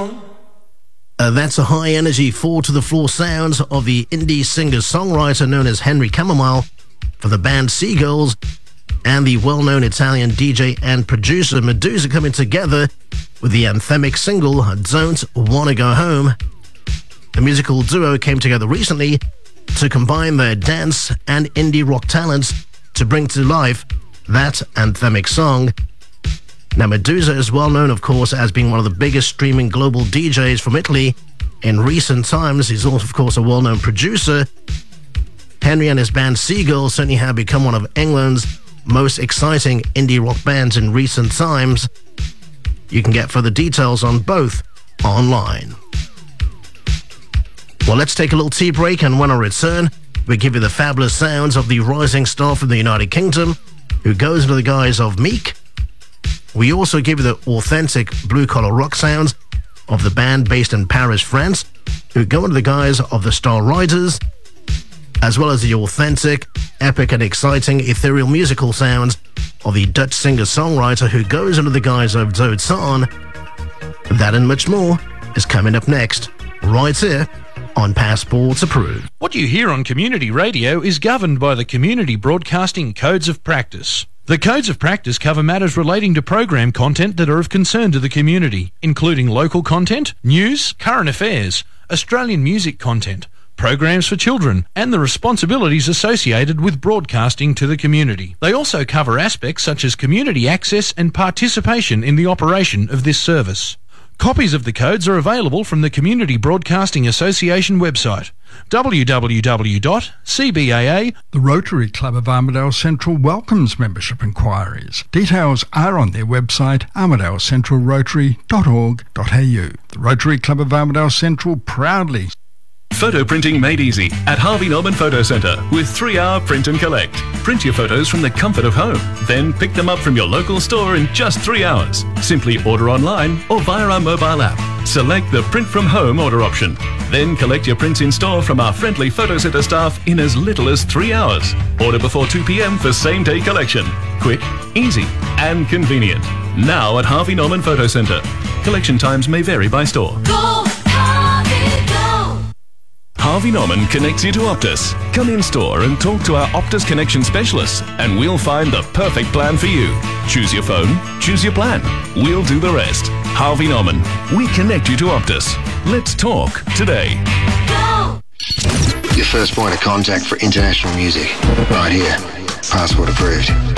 song. That's a high-energy, four-to-the-floor sounds of the indie singer-songwriter known as Henry Chamomile for the band Seagulls, and the well-known Italian DJ and producer Medusa coming together with the anthemic single Don't Wanna Go Home. The musical duo came together recently to combine their dance and indie rock talents to bring to life that anthemic song. Now, Medusa is well known, of course, as being one of the biggest streaming global DJs from Italy in recent times. He's also, of course, a well-known producer. Henry and his band Seagulls certainly have become one of England's most exciting indie rock bands in recent times. You can get further details on both online. Well, let's take a little tea break, and when I return, we give you the fabulous sounds of the rising star from the United Kingdom, who goes under the guise of Meek. We also give you the authentic blue-collar rock sounds of the band based in Paris, France, who go under the guise of the Star Riders, as well as the authentic, epic and exciting ethereal musical sounds of the Dutch singer-songwriter who goes under the guise of Dozan. That and much more is coming up next, right here on Passport Approved. What you hear on community radio is governed by the Community Broadcasting Codes of Practice. The Codes of Practice cover matters relating to program content that are of concern to the community, including local content, news, current affairs, Australian music content, programs for children, and the responsibilities associated with broadcasting to the community. They also cover aspects such as community access and participation in the operation of this service. Copies of the codes are available from the Community Broadcasting Association website, www.cbaa. The Rotary Club of Armidale Central welcomes membership inquiries. Details are on their website, armidalecentralrotary.org.au. The Rotary Club of Armidale Central proudly. Photo printing made easy at Harvey Norman Photo Centre with 3-hour print and collect. Print your photos from the comfort of home, then pick them up from your local store in just 3 hours. Simply order online or via our mobile app. Select the print from home order option. Then collect your prints in store from our friendly Photo Centre staff in as little as 3 hours. Order before 2 p.m. for same-day collection. Quick, easy and convenient. Now at Harvey Norman Photo Centre. Collection times may vary by store. Go, Harvey, go! Harvey Norman connects you to Optus. Come in store and talk to our Optus Connection specialists and we'll find the perfect plan for you. Choose your phone, choose your plan. We'll do the rest. Harvey Norman, we connect you to Optus. Let's talk today. Go! Your first point of contact for international music. Right here. Passport Approved.